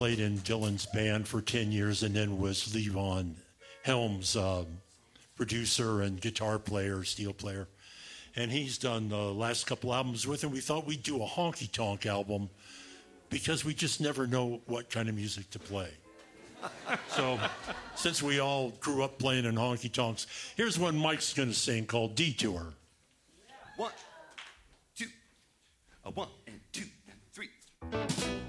played in Dylan's band for 10 years and then was Levon Helm's producer and guitar player, steel player. And he's done the last couple albums with him. We thought we'd do a honky-tonk album because we just never know what kind of music to play. So since we all grew up playing in honky-tonks, here's one Mike's going to sing called Detour. 1, 2, 1 and 2 and 3.